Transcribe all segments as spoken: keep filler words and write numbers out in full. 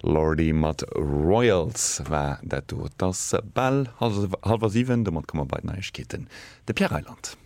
Lordy mat Royals war dat do das Ball halber sieben, de mat kommmer bei Neichketen. De Pierreiland.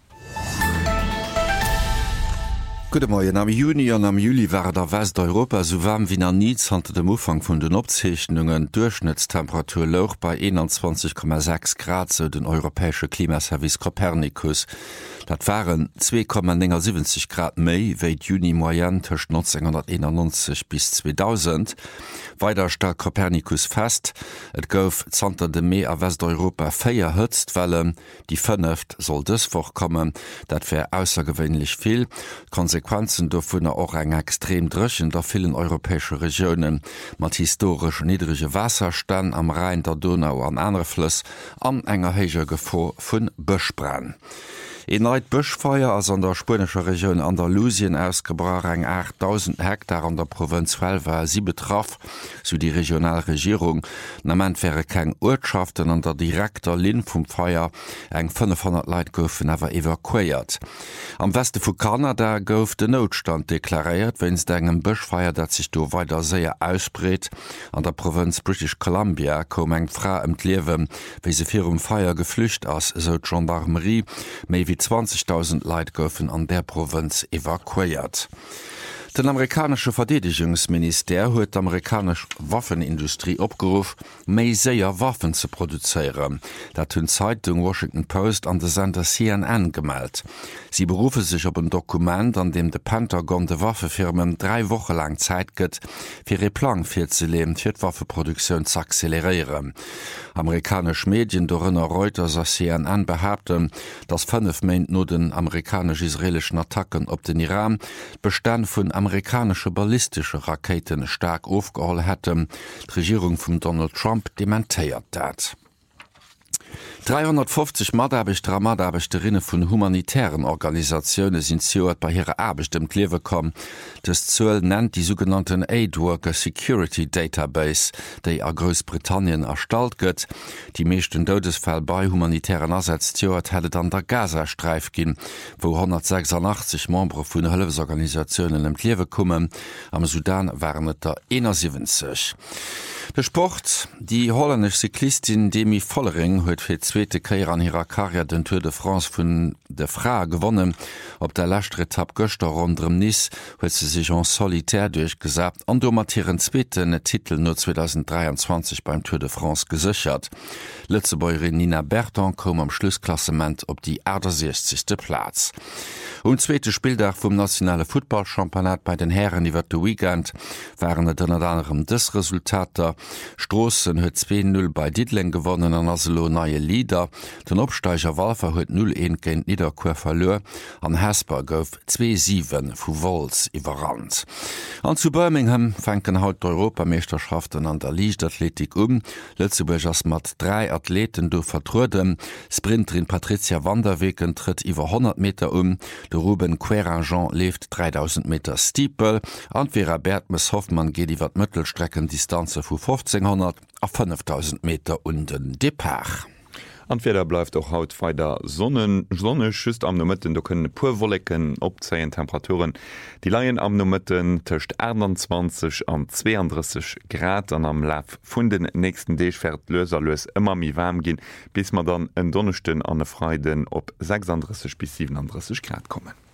Gute Morgen. Am Juni und am Juli war der Westeuropa so warm wie an nie hanter dem Umfang von den Obzeichnungen Durchschnittstemperatur louch bei einundzwanzig Komma sechs Grad so den europäische Klimaservice Copernicus. Dat waren zwei Komma siebzig Grad méi wéi Juni Moyen tech neunzehnhunderteinundneunzig bis zweitausend. Weiter stellt Copernicus fest, et gouf zanter de Mee a Westeuropa féier Hëtztwellen, die fënneft soll dëswoch kommen, dat fir aussergewöhnlich viel. Konsequenzen do vun er auch eng extrem drëchen der vielen europäsche Regionen mat historisch niedrige Wasserstand am Rhein der Donau an andere Flüss an enger heiger Gefahr vun Bëschbrenn. E neit Bëschfeier ass an der spanischer Region Andalusien ausgebracht eng achttausend Hektar an der Provinz Huelva sie betraff, so die Regionalregierung. Nament wäre keng Ortschaften an der direkter Lin vum Feier eng fünfhundert Leiit goufen awer evakuiert. Am Weste vu Kanada gouf de Notstand deklariert, wenns engem Bëschfeier, dat sich do weiter sehr ausbreet. An der Provinz British Columbia kom eng Fra em Liewen, wie se fir um Feier geflücht ass, so Gendarmerie, méi wie zwanzigtausend Leiit goufen an der Provinz evakuiert. Den amerikanische Verteidigungsminister huet d'amerikanische Waffenindustrie opgeruf, méi séier Waffen zu produzieren. Dat hunn Zeitung Washington Post an de Sender C N N gemeldt. Sie berufe sich op ein Dokument, an dem de Pentagon de Waffefirmen drei Wochen lang Zeit gëtt, fir e Plan fir ze leben, fir d'Waffeproduktion zu accelerieren. Amerikasch Medien dorinner Reuters a C N N behaupten, dass fünf Meint no den amerikanisch-israelischen Attacken op den Iran Bestand vun amerikanische ballistische Raketen stark aufgeholt hätten. Die Regierung von Donald Trump dementiert dat. dreihundertfünfzig Madarbeiter Madarbeiterinnen vun humanitären Organisationen sind zuet bei ihrer Arbeit dem Klewe kommen. Das Zoll nennt die sogenannten Aid Worker Security Database, die a Großbritannien erstalt gëtt. Die meisten Todesfälle bei humanitären Ersatzzuet hättet an der Gazastreif gin, wo hundertsechsundachtzig Member vun Hilfsorganisationen im Klewe kommen. Am Sudan waren et der einundsiebzig. Der Sport, die holländisch Cyklistin Demi Vollering huet fir zweete Keer an ihrer Karriere den Tour de France vun der Fra gewonnen. Op der letzte Etappe gestern rundum Nice huet sie sich en solitär durchgesagt und mat ihren zweiten Titel nur zweitausenddreiundzwanzig beim Tour de France gesichert. Lützebäuerin Nina Berton kom am Schlussklassement op die achtundsechzigste Platz. Und zweite Spieltag vom nationale Football-Championat bei den Herren iwwer de Weekend waren et unter anderem des Resultater. Strossen huet zwei null bei Dietling gewonnen an aselo neue Lieder. Den Obsteiger Walfer huet null eins géint Niederkur verlor. An Hesper gouf zwei sieben vu Vols iwwerrand. An zu Birmingham fenken haut d'Europameisterschaften an der Leichtathletik um. Lützeburg ass mat drei Athleten do vertruden. Sprinterin Patricia Wanderwegen tritt iwwer hundert Meter um. De Ruben Querangeon lebt dreitausend Meter Steeple. An Vera Bertmes Hoffmann geht iwwer Mittelstreckendistanze vu fünfzehnhundert auf fünftausend Meter unten Depart. Entweder bleibt auch haut weiter Sonnen, Sonne schüsst am Nomitten, da können pur Wolken opzeigen Temperaturen. Die Laien am Nomitten töcht einundzwanzig an zweiunddreißig Grad an am Lauf von den nächsten Dechfährt löser lös immer mi warm gehen, bis man dann in Donnerstag an den Freiden op sechsunddreißig bis siebenunddreißig Grad kommen.